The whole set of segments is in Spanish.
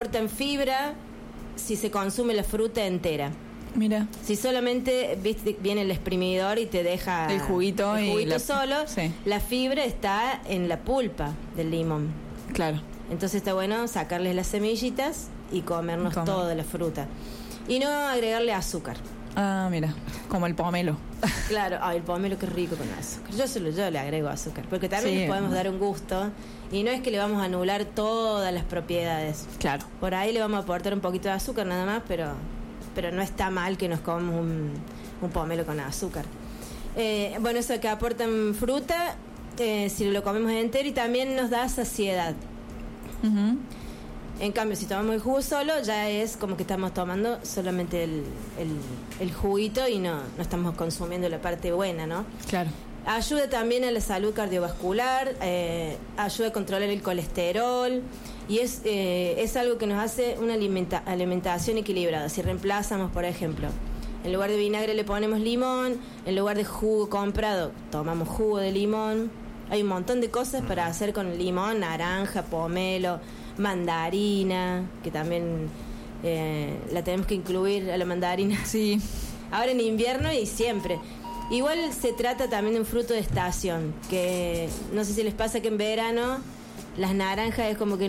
aportan fibra si se consume la fruta entera. Mira. Si solamente viene el exprimidor y te deja el juguito solo, sí. La fibra está en la pulpa del limón. Claro. Entonces está bueno sacarles las semillitas y comernos toda la fruta. Y no agregarle azúcar. Ah, mira, como el pomelo. Claro, el pomelo qué rico con azúcar. Yo le agrego azúcar, porque también le podemos dar un gusto. Y no es que le vamos a anular todas las propiedades. Claro. Por ahí le vamos a aportar un poquito de azúcar nada más, pero no está mal que nos comamos un pomelo con azúcar. Bueno, eso que aportan fruta, si lo comemos entero, y también nos da saciedad. Uh-huh. En cambio, si tomamos el jugo solo, ya es como que estamos tomando solamente el juguito y no estamos consumiendo la parte buena, ¿no? Claro. Ayuda también a la salud cardiovascular, ayuda a controlar el colesterol, y es algo que nos hace una alimentación equilibrada. Si reemplazamos, por ejemplo, en lugar de vinagre le ponemos limón, en lugar de jugo comprado tomamos jugo de limón. Hay un montón de cosas para hacer con el limón: naranja, pomelo, mandarina, que también la tenemos que incluir a la mandarina. Sí. Ahora en invierno y siempre. Igual se trata también de un fruto de estación, que no sé si les pasa que en verano las naranjas es como que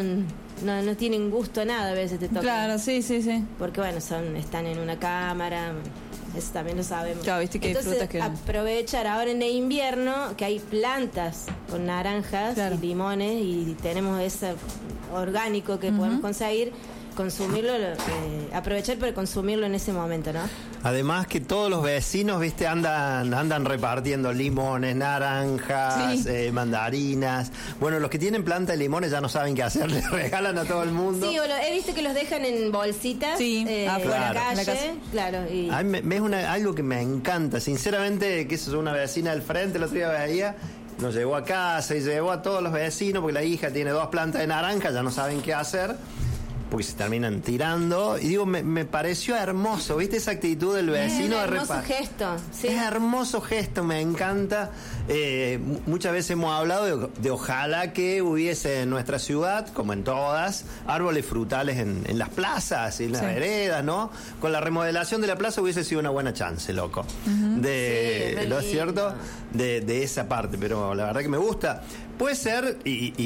no tienen gusto a nada, a veces te tocan. Claro, sí. Porque bueno, están en una cámara, eso también lo sabemos. Claro, viste que entonces, hay frutas que aprovechar ahora en el invierno, que hay plantas con naranjas y limones, y tenemos ese orgánico que podemos conseguir, consumirlo, aprovechar para consumirlo en ese momento, ¿no? Además que todos los vecinos, viste, andan repartiendo limones, naranjas, mandarinas. Bueno, los que tienen planta de limones ya no saben qué hacer, les regalan a todo el mundo. Sí, he visto que los dejan en bolsitas por la calle. Claro. Y a mí es algo que me encanta, sinceramente, que eso es una vecina del frente, el otro día veía. Nos llevó a casa y llevó a todos los vecinos, porque la hija tiene 2 plantas de naranja, ya no saben qué hacer, porque se terminan tirando. Y digo, me pareció hermoso, ¿viste? Esa actitud del vecino. Es hermoso gesto, sí. Es hermoso gesto, me encanta. Muchas veces hemos hablado de ojalá que hubiese en nuestra ciudad, como en todas, árboles frutales en las plazas y en las veredas, ¿no? Con la remodelación de la plaza hubiese sido una buena chance, loco. ¿No es cierto? De esa parte, pero la verdad que me gusta. Puede ser,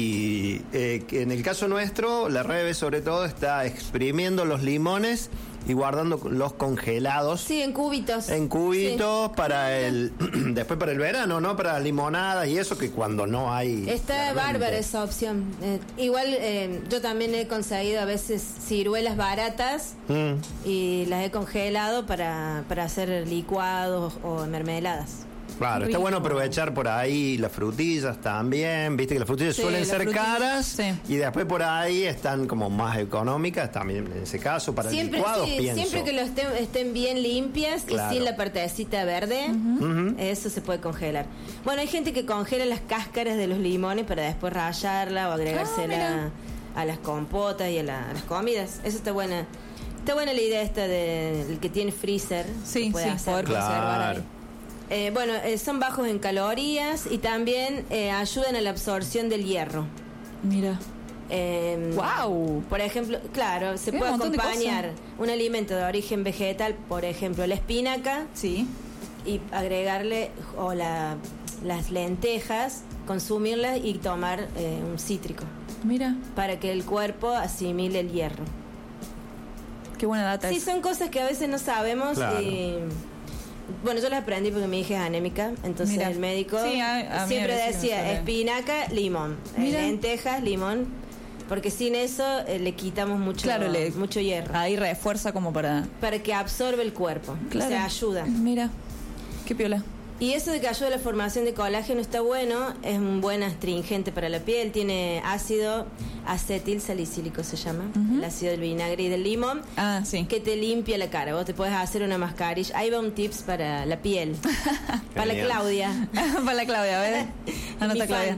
y que en el caso nuestro, la Rebe sobre todo está exprimiendo los limones y guardándolos congelados. Sí, en cubitos. Para después para el verano, ¿no? Para limonadas y eso, que cuando no hay... Está bárbara esa opción. Igual yo también he conseguido a veces ciruelas baratas y las he congelado para hacer licuados o mermeladas. Claro, está bueno aprovechar por ahí las frutillas también, viste que las frutillas suelen ser caras y después por ahí están como más económicas también en ese caso para licuados, pienso. Siempre que estén bien limpias y sin la partecita verde, eso se puede congelar. Bueno, hay gente que congela las cáscaras de los limones para después rallarla o agregársela a las compotas y a las comidas. Eso está buena. Está buena la idea esta del que tiene freezer. Sí, poder conservar ahí. Son bajos en calorías y también ayudan a la absorción del hierro. Mira. ¡Wow! Por ejemplo, claro, se puede acompañar un alimento de origen vegetal, por ejemplo, la espinaca. Sí. Y agregarle las lentejas, consumirlas y tomar un cítrico. Mira. Para que el cuerpo asimile el hierro. Qué buena data. Sí, son cosas que a veces no sabemos y... Bueno, yo las aprendí porque mi hija es anémica, entonces el médico siempre decía espinaca, limón, lentejas, limón, porque sin eso le quitamos mucho hierro. Ahí refuerza como para que absorbe el cuerpo, o sea, ayuda. Mira, qué piola. Y eso de que ayuda a la formación de colágeno está bueno, es un buen astringente para la piel, tiene ácido acetil salicílico se llama, el ácido del vinagre y del limón, que te limpia la cara. Vos te podés hacer una mascarilla. Ahí va un tips para la piel. Para la Claudia. Para la Claudia, a ver. Anota, Claudia.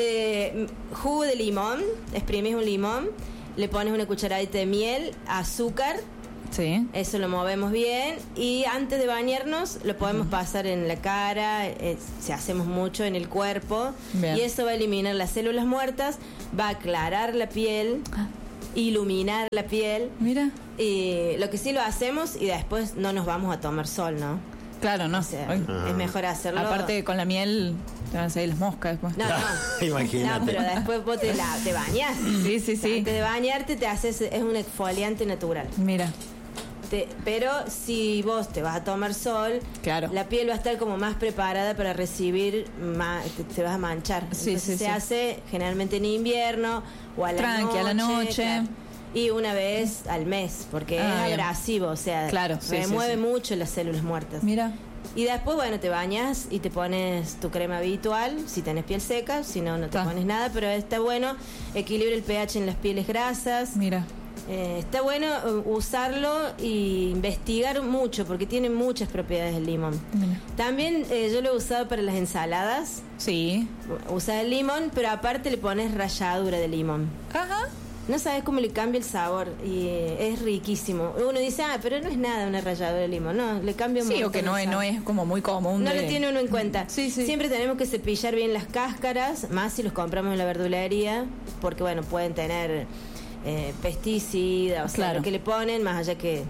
Jugo de limón, exprimís un limón, le pones una cucharadita de miel, azúcar. Sí. Eso lo movemos bien y antes de bañarnos lo podemos pasar en la cara, si hacemos mucho en el cuerpo, y eso va a eliminar las células muertas, va a aclarar la piel iluminar la piel. Mira. Y lo que sí lo hacemos y después no nos vamos a tomar sol, ¿no? Claro, no. O sea, es mejor hacerlo. Aparte, con la miel te van a salir las moscas después. No, Imagínate. No, pero después vos te bañás. Sí, sí, sí. Antes de bañarte te haces, es un exfoliante natural. Mira. Pero si vos te vas a tomar sol, Claro. la piel va a estar como más preparada para recibir, te vas a manchar. Sí, Entonces sí, se sí. hace generalmente en invierno o a la noche. Claro. Y una vez al mes, porque es bien. agresivo, o sea, Claro, sí, remueve sí. mucho las células muertas. Mira. Y después, bueno, te bañas y te pones tu crema habitual, si tenés piel seca, si no, no te pones nada, pero está bueno, equilibra el pH en las pieles grasas. Mira. Está bueno usarlo e investigar mucho, porque tiene muchas propiedades el limón. Mira. También yo lo he usado para las ensaladas. Sí. Usas el limón, pero aparte le pones ralladura de limón. Ajá. No sabes cómo le cambia el sabor y es riquísimo. Uno dice, pero no es nada una ralladura de limón. No, le cambia un Sí, o montón que no el es, sabor. no es como muy común. No de- lo tiene uno en cuenta. Sí, sí. Siempre tenemos que cepillar bien las cáscaras, más si los compramos en la verdulería, porque bueno, pueden tener pesticidas, o sea, Claro. lo que le ponen, más allá que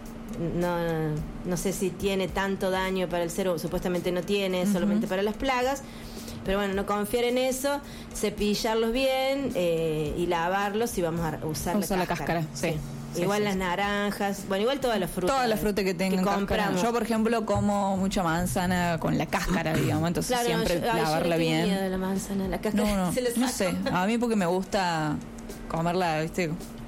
no sé si tiene tanto daño para el ser, o supuestamente no tiene, solamente para las plagas. Pero bueno, no confiar en eso, cepillarlos bien y lavarlos si vamos a usar la cáscara, sí. Sí, igual sí, las sí. naranjas, bueno, igual todas las frutas. Toda la fruta que tengan cáscara. compramos. Yo, por ejemplo, como mucha manzana con la cáscara, digamos, entonces Claro, siempre yo le lavarla tengo bien. miedo de la manzana, la cáscara No, se le no saca. sé. A mí porque me gusta comerla, ¿viste?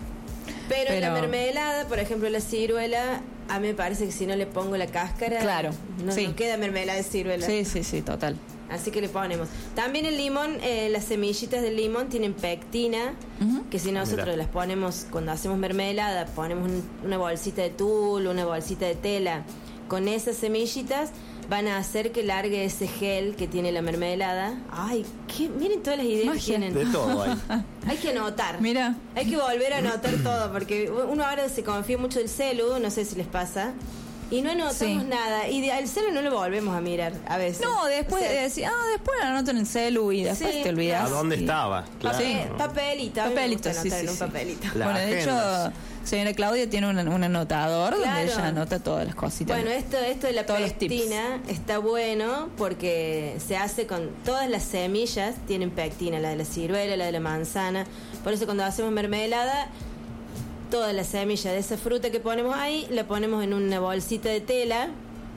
Pero en la Pero- mermelada, por ejemplo, la ciruela, a mí me parece que si no le pongo la cáscara, Claro, no, sí. no queda mermelada de ciruela. Sí, sí, sí, total. Así que le ponemos. También el limón, las semillitas del limón tienen pectina, que si nosotros Mira. las ponemos, cuando hacemos mermelada, ponemos una bolsita de tul, una bolsita de tela, con esas semillitas van a hacer que largue ese gel que tiene la mermelada. Ay, miren todas las ideas que Magia. tienen. De todo hay. Hay que anotar. Mira. Hay que volver a anotar todo, porque uno ahora se confía mucho del celu, no sé si les pasa, y no anotamos Sí. nada. Y al celu no lo volvemos a mirar a veces. No, después O sea, de decir, después la anoto en el celu y después Sí. te olvidas. ¿A dónde Y- estaba? Claro. papelito. A mí me Papelito, gusta sí, anotar sí, en un sí. papelito. Las Bueno, de agendas. hecho, señora Claudia tiene un anotador donde Claro. ella anota todas las cositas. Bueno, esto de la Todos los tips. pectina está bueno porque se hace con todas las semillas, tienen pectina, la de la ciruela, la de la manzana. Por eso cuando hacemos mermelada, toda la semilla de esa fruta que ponemos ahí, la ponemos en una bolsita de tela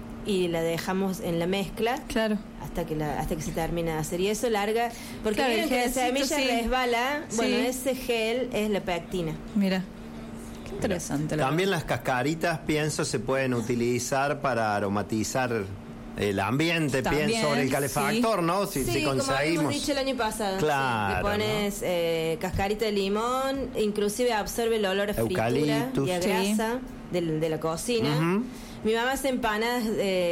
y la dejamos en la mezcla Claro. hasta que se termina de hacer. Y eso larga, porque Claro, vieron el que la gelcito, semilla sí. resbala, bueno, Sí. ese gel es la pectina. Mira. Qué interesante. la También las cascaritas, pienso, se pueden utilizar para aromatizar el ambiente, También, pienso, sobre el calefactor, sí. ¿no? Si Sí, como habíamos conseguimos. dicho el año pasado. Claro, Sí, le pones cascarita de limón, inclusive absorbe el olor a fritura Eucaliptus. y a Sí. grasa de la cocina. Ujú. Mi mamá hace empanadas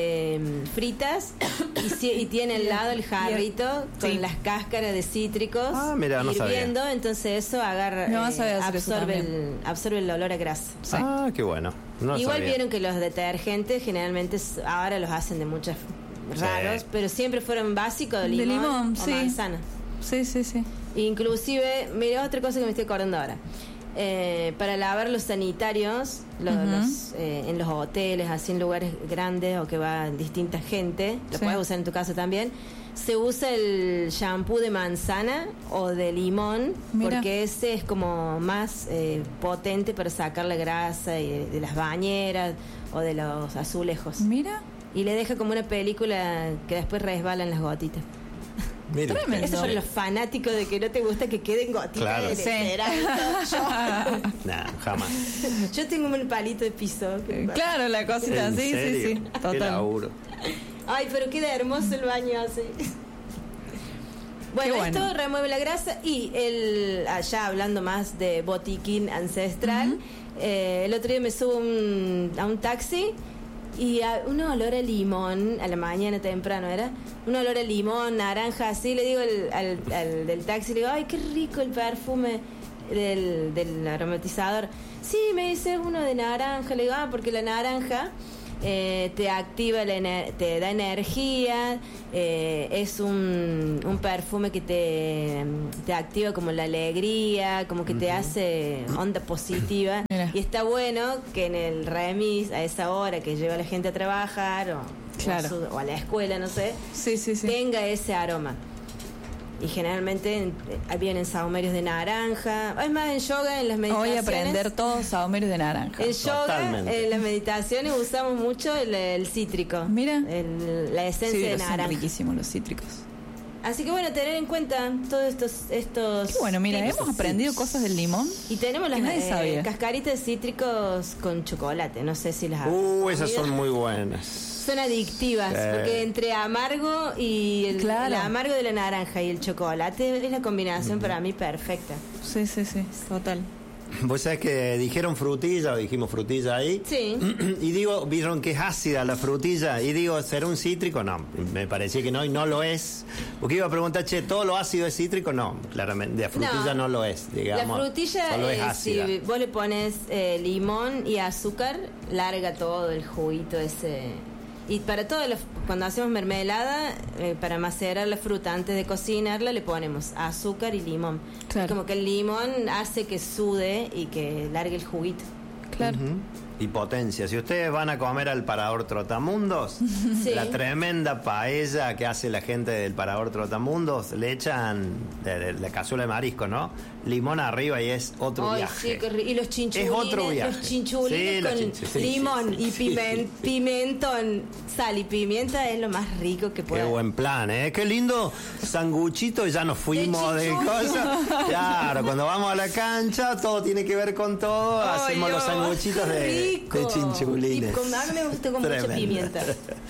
fritas y tiene al lado el jarrito con Sí. las cáscaras de cítricos Mira, no sabía. hirviendo, entonces eso agarra, Mi mamá sabe hacer eso absorbe el olor a grasa. Sí. Ah, qué bueno. No Igual sabía. vieron que los detergentes generalmente ahora los hacen de muchas raros, pero siempre fueron básicos de De limón, limón, o sí. manzana. Sí, sí, sí. Inclusive, mira otra cosa que me estoy acordando ahora. Para lavar los sanitarios en los hoteles, así en lugares grandes o que va distinta gente, lo Sí. puedes usar en tu casa también, se usa el shampoo de manzana o de limón, Mira. porque ese es como más potente para sacar la grasa de las bañeras o de los azulejos. Mira. Y le deja como una película que después resbalan las gotitas. Mira. Tremendo. Eso para los fanáticos de que no te gusta que queden gotitas Claro. de Sí. cerámica. Nah, jamás. Yo tengo un palito de piso. Claro, la cosita, ¿En sí, serio? sí, sí. Qué Total. laburo. Ay, pero queda hermoso el baño así. Bueno, Qué bueno. esto remueve la grasa y allá hablando más de botiquín ancestral, el otro día me subo a un taxi y un olor a limón, a la mañana temprano era, un olor a limón, naranja, así, le digo al del taxi, le digo, ay, qué rico el perfume del aromatizador. Sí, me dice uno de naranja, le digo, porque la naranja te activa, te da energía, es un perfume que te activa como la alegría, como que te hace onda positiva. Mira. Y está bueno que en el remis, a esa hora que lleva la gente a trabajar Claro. o a la escuela, no sé, Sí. tenga ese aroma. Y generalmente vienen sahumerios de naranja. Es más, en yoga, en las meditaciones. Voy a aprender todos sahumerios de naranja. En yoga, Totalmente. en las meditaciones usamos mucho el cítrico. Mira. La esencia Sí, de pero son naranja. riquísimos los cítricos. Así que bueno, tener en cuenta todos estos Qué bueno, mira, tips. hemos aprendido cosas del limón. Y tenemos las que nadie sabía. cascaritas de cítricos con chocolate. No sé si las has Esas comido. son muy buenas. Son adictivas, porque entre amargo y el Claro. amargo de la naranja y el chocolate es la combinación para mí perfecta. Sí, total. Vos sabés que dijeron frutilla, o dijimos frutilla ahí. Sí. Y digo, vieron que es ácida la frutilla. Y digo, ¿será un cítrico? No, me parecía que no, y no lo es. Porque iba a preguntar, che, ¿todo lo ácido es cítrico? No, claramente, la frutilla no lo es, digamos. La frutilla, solo es ácida. si vos le pones limón y azúcar, larga todo el juguito ese. Y para todo, cuando hacemos mermelada, para macerar la fruta antes de cocinarla, le ponemos azúcar y limón. Claro. Como que el limón hace que sude y que largue el juguito. Claro. Ujú. Y potencia. Si ustedes van a comer al Parador Trotamundos, Sí. la tremenda paella que hace la gente del Parador Trotamundos, le echan de la cazuela de marisco, ¿no? Limón arriba y es otro Ay, viaje. sí, y los chinchulines, Es otro viaje. los chinchulines Sí, los con sí, limón sí, y sí. pimentón, sal y pimienta es lo más rico que Qué puede. buen plan, ¿eh? Qué lindo sanguchito y ya nos fuimos de chinchulín. cosas. Claro, cuando vamos a la cancha, todo tiene que ver con todo. Ay, hacemos los Dios, sanguchitos de rico. chinchulines. Y a mí me gusta con mucha Tremendo. pimienta.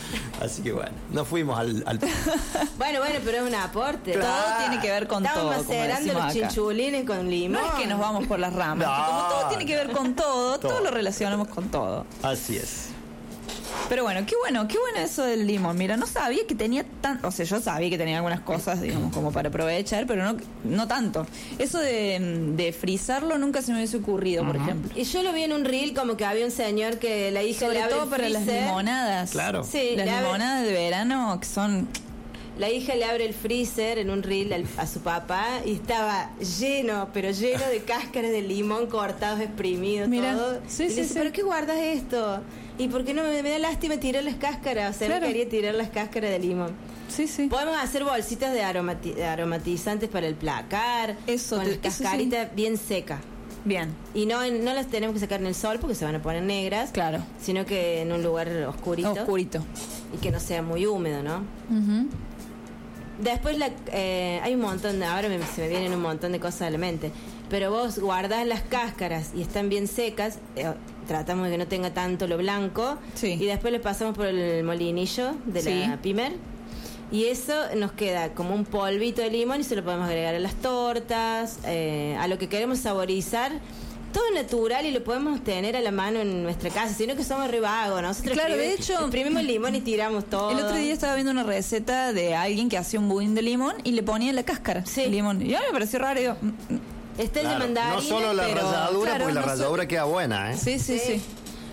Así que bueno, nos fuimos al Bueno, pero es un aporte. Claro. Todo tiene que ver con Estamos todo, como macerando decimos los acá. chinchulines con limón. No es que nos vamos por las ramas, No, que como todo tiene que ver con todo, todo. todo lo relacionamos con todo. Así es. Pero bueno, qué bueno eso del limón. Mira, no sabía que tenía tan... O sea, yo sabía que tenía algunas cosas, digamos, como para aprovechar, pero no tanto. Eso de frizarlo nunca se me hubiese ocurrido, por ejemplo. Y yo lo vi en un reel como que había un señor que la hija le Sobre abre todo el para las freezer. limonadas. Claro. Sí, Las le abre- limonadas de verano que son... La hija le abre el freezer en un reel a su papá y estaba lleno, pero lleno de cáscaras de limón cortados, exprimidos, Mira, todo. sí, y le sí, dice, sí. ¿pero qué guardas esto? ¿Y por qué no me da lástima tirar las cáscaras? O sea, Claro. no quería tirar las cáscaras de limón. Sí, sí. Podemos hacer bolsitas de aromatizantes para el placar, Eso, con eso las cascaritas bien secas. Bien, Y no las tenemos que sacar en el sol porque se van a poner negras, claro. sino que en un lugar oscurito, Oscurito. y que no sea muy húmedo, ¿no? Ujú. Después hay un montón, ahora se me vienen un montón de cosas a la mente, pero vos guardás las cáscaras y están bien secas, tratamos de que no tenga tanto lo blanco, Sí. y después le pasamos por el molinillo de Sí. la pimer, y eso nos queda como un polvito de limón y se lo podemos agregar a las tortas, a lo que queremos saborizar. Todo natural y lo podemos tener a la mano en nuestra casa, sino que somos re vagos. Nosotros Claro, de hecho, exprimimos limón y tiramos todo. El otro día estaba viendo una receta de alguien que hacía un budín de limón y le ponía la cáscara Sí. de limón. Y a mí me pareció raro. Digo, Está el de Claro, mandarina, no solo la pero ralladura, claro, porque la no ralladura queda buena, ¿eh? sí, sí, sí.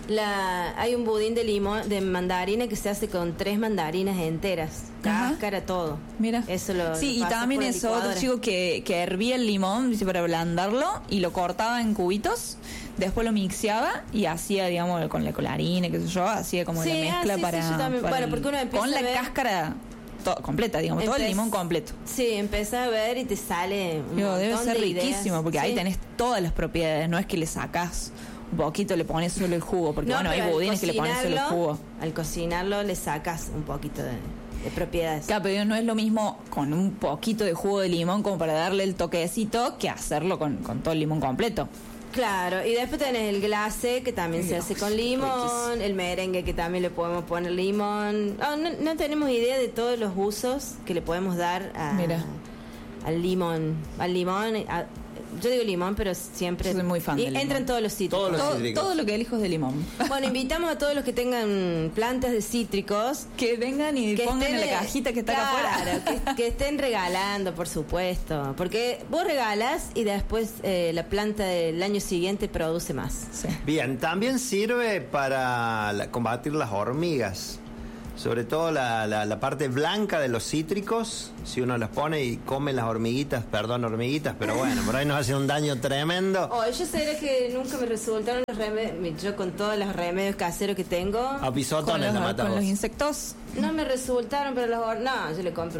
Hay un budín de limón, de mandarina que se hace con 3 mandarinas enteras, Ajá. cáscara, todo. Mira. Eso lo Sí, y pasas también por la eso, otro licuadora. chico que hervía el limón, dice, para ablandarlo y lo cortaba en cubitos, después lo mixeaba y hacía, digamos, con la harina, qué sé yo, hacía como Sí, la mezcla sí, sí, para, yo también. para Bueno, el- porque uno empieza con la a ver- cáscara completa, digamos, todo el Empe- limón completo. Sí, empezás a ver y te sale un Digo, debe montón ser de ideas. riquísimo, porque ahí Sí. tenés todas las propiedades, no es que le sacás un poquito, le pones solo el jugo, porque No, bueno, hay pero al budines que le pones solo el cocinarlo- jugo. Al cocinarlo le sacas un poquito de propiedades. Claro, pero no es lo mismo con un poquito de jugo de limón como para darle el toquecito que hacerlo con todo el limón completo. Claro, y después tenés el glacé que también se hace con limón, el merengue que también le podemos poner limón. No tenemos idea de todos los usos que le podemos dar Mira. al limón. yo digo limón, pero siempre... Yo soy muy fan del limón. Entran todos los cítricos. Todo lo que elijo es de limón. Bueno, invitamos a todos los que tengan plantas de cítricos Que vengan y pongan en la cajita que está acá afuera. Claro, que estén regalando, por supuesto. Porque vos regalas y después la planta del año siguiente produce más. Sí. Bien, también sirve para combatir las hormigas. Sobre todo la parte blanca de los cítricos, si uno los pone y come las hormiguitas, pero bueno, por ahí nos hace un daño tremendo. Yo sé que nunca me resultaron los remedios, yo con todos los remedios caseros que tengo. A pisotones la matamos. Con los insectos. No me resultaron, pero no, yo le compro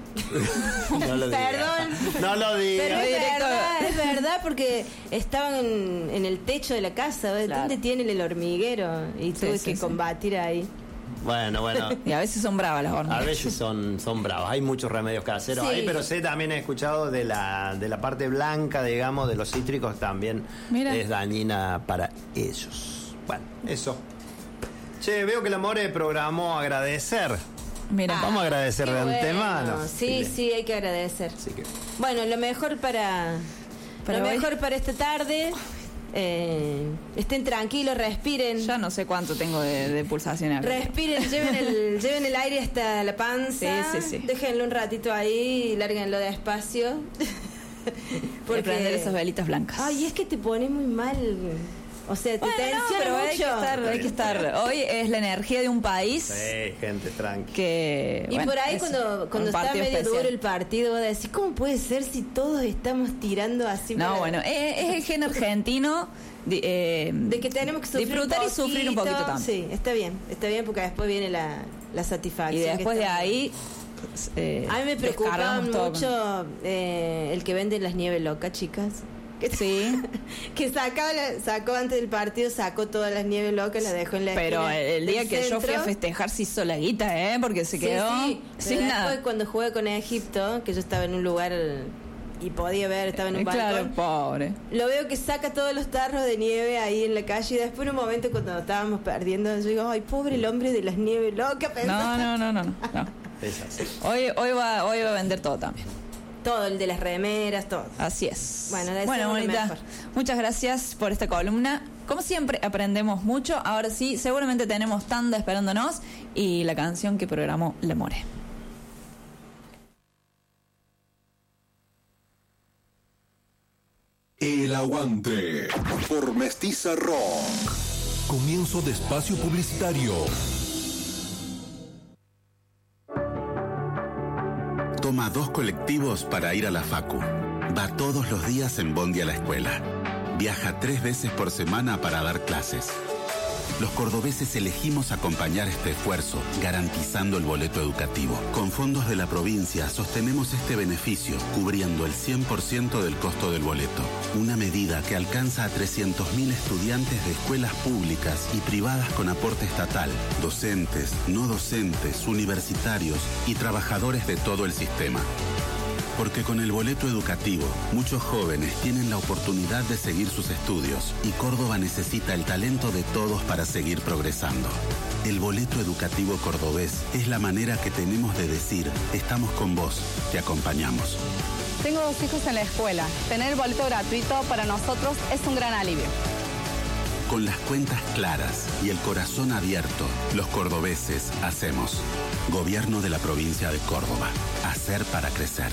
No lo digas. Perdón. No lo digas. Pero es verdad, porque estaban en el techo de la casa, ¿ves? Claro. ¿Dónde tienen el hormiguero? Y tuve que combatir ahí. Bueno. Y a veces son bravas las hormigas. A veces son bravos. Hay muchos remedios caseros Sí. ahí, pero también he escuchado de la parte blanca, digamos, de los cítricos también. Mira. Es dañina para ellos. Bueno, eso. Che, veo que la More programó agradecer. Mira, Vamos a agradecer Qué de bueno. antemano. Sí, hay que agradecer. Así que, Bueno, lo mejor para esta tarde. Estén tranquilos, respiren. ya no sé cuánto tengo de pulsación acá. Respiren, lleven el aire hasta la panza. Sí. Déjenlo un ratito ahí y lárguenlo despacio. Por prender esas velitas blancas. Ay, es que te pone muy mal. O sea, te Bueno, tensiona pero mucho. hay que estar. Hoy es la energía de un país sí, gente, tranqui. que. Y bueno, por ahí es cuando un está partido medio especial. duro el partido, vas a decir, ¿cómo puede ser si todos estamos tirando así? No, para- bueno, es el gen argentino de que tenemos que sufrir disfrutar un y sufrir un poquito también. Sí, está bien porque después viene la satisfacción. Y después que de está- ahí. A mí me preocupaba descargamos todo. mucho el que vende las nieves locas, chicas. Sí. Que sacó antes del partido, sacó todas las nieves locas, las dejó en la Pero esquina el día del que yo fui a centro. festejar se hizo la guita, porque se Sí, quedó sí. sin Pero nada. después cuando jugué con Egipto, que yo estaba en un lugar y podía ver, estaba en un Claro, balcón. pobre. Lo veo que saca todos los tarros de nieve ahí en la calle y después en un momento cuando estábamos perdiendo, yo digo, ay, pobre el hombre de las nieves locas. No. Es así. Hoy va a vender todo también. Todo, el de las remeras, todo. Así es. Bueno, deseamos lo Bonita, mejor. muchas gracias por esta columna. Como siempre, aprendemos mucho. Ahora sí, seguramente tenemos tanda esperándonos y la canción que programó La More. El Aguante por Mestiza Rock. Comienzo de espacio publicitario. Toma 2 colectivos para ir a la facu. Va todos los días en bondi a la escuela. Viaja 3 veces por semana para dar clases. Los cordobeses elegimos acompañar este esfuerzo, garantizando el boleto educativo. Con fondos de la provincia sostenemos este beneficio, cubriendo el 100% del costo del boleto. Una medida que alcanza a 300.000 estudiantes de escuelas públicas y privadas con aporte estatal, docentes, no docentes, universitarios y trabajadores de todo el sistema. Porque con el boleto educativo, muchos jóvenes tienen la oportunidad de seguir sus estudios y Córdoba necesita el talento de todos para seguir progresando. El boleto educativo cordobés es la manera que tenemos de decir, estamos con vos, te acompañamos. Tengo 2 hijos en la escuela. Tener el boleto gratuito para nosotros es un gran alivio. Con las cuentas claras y el corazón abierto, los cordobeses hacemos. Gobierno de la provincia de Córdoba. Hacer para crecer.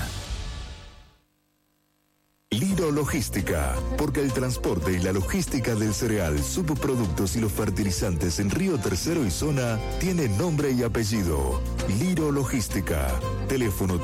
Liro Logística, porque el transporte y la logística del cereal, subproductos y los fertilizantes en Río Tercero y zona tiene nombre y apellido. Liro Logística, teléfono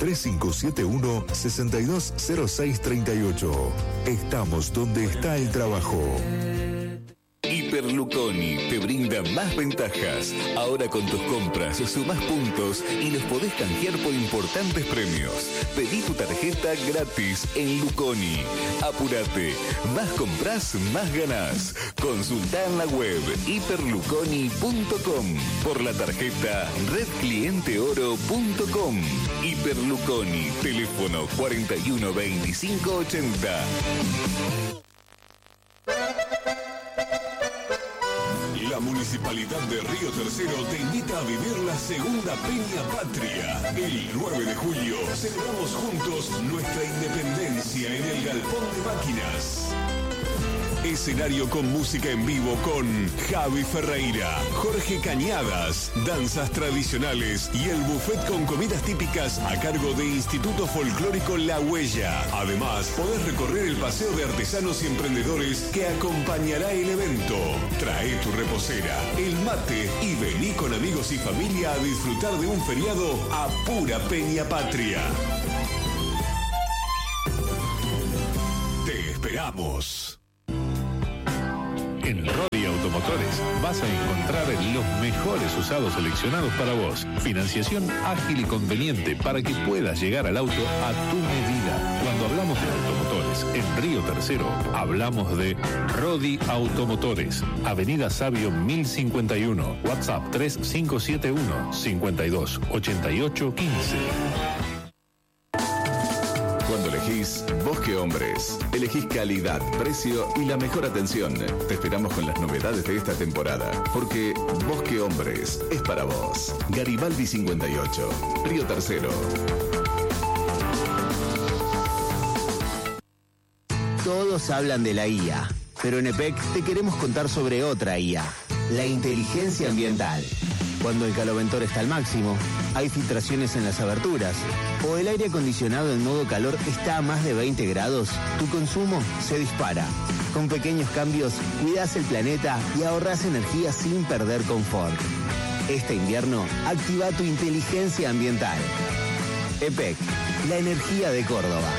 3571-620638. Estamos donde está el trabajo. Hiperluconi te brinda más ventajas. Ahora con tus compras sumás puntos y los podés canjear por importantes premios. Pedí tu tarjeta gratis en Luconi. Apúrate, más compras, más ganás. Consultá en la web hiperluconi.com por la tarjeta redclienteoro.com. Hiperluconi, teléfono 41 25 80. La La Municipalidad de Río Tercero te invita a vivir la segunda Peña Patria. El 9 de julio celebramos juntos nuestra independencia en el Galpón de Máquinas. Escenario con música en vivo con Javi Ferreira, Jorge Cañadas, danzas tradicionales y el buffet con comidas típicas a cargo de Instituto Folclórico La Huella. Además, podés recorrer el paseo de artesanos y emprendedores que acompañará el evento. Trae tu reposera, el mate y vení con amigos y familia a disfrutar de un feriado a pura Peña Patria. Te esperamos. En Rodi Automotores vas a encontrar los mejores usados seleccionados para vos. Financiación ágil y conveniente para que puedas llegar al auto a tu medida. Cuando hablamos de automotores en Río Tercero, hablamos de Rodi Automotores. Avenida Sabio 1051. WhatsApp 3571 52 88 15. Cuando elegís Bosque Hombres, elegís calidad, precio y la mejor atención. Te esperamos con las novedades de esta temporada, porque Bosque Hombres es para vos. Garibaldi 58, Río Tercero. Todos hablan de la IA, pero en EPEC te queremos contar sobre otra IA, la inteligencia ambiental. Cuando el caloventor está al máximo, hay filtraciones en las aberturas, o el aire acondicionado en modo calor está a más de 20 grados, tu consumo se dispara. Con pequeños cambios, cuidás el planeta y ahorrás energía sin perder confort. Este invierno, activa tu inteligencia ambiental. EPEC, la energía de Córdoba.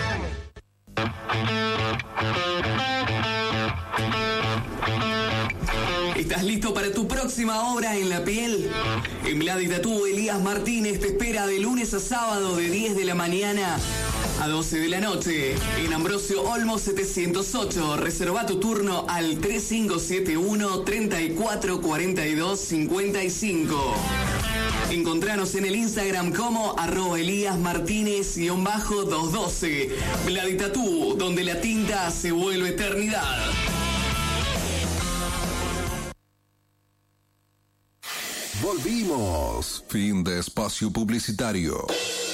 ¿Estás listo para tu próxima obra en la piel? En Vladi Tatú, Elías Martínez te espera de lunes a sábado de 10 de la mañana a 12 de la noche en Ambrosio Olmo 708. Reserva tu turno al 3571 34 42 55. Encontranos en el Instagram como @ElíasMartínez_212. Vladi Tatú, donde la tinta se vuelve eternidad. Volvimos. Fin de espacio publicitario.